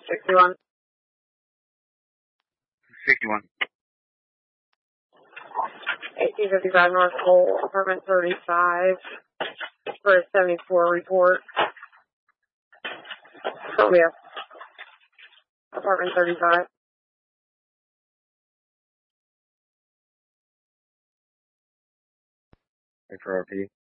61. 61. 1855 North Pole, apartment 35, for a 74 report. Columbia, apartment 35. Wait for RP.